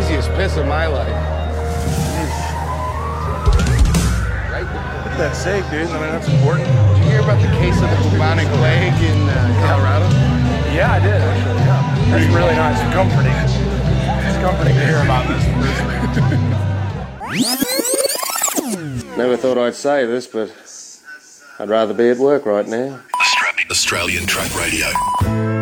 craziest piss of my life. Look at that save, dude. I mean, that's important. Did you hear about the case of the bubonic plague in Colorado? Yeah, I did, actually, yeah. That's really nice. Comforting. It's comforting to hear about this. Never thought I'd say this, but I'd rather be at work right now. Australian Truck Radio.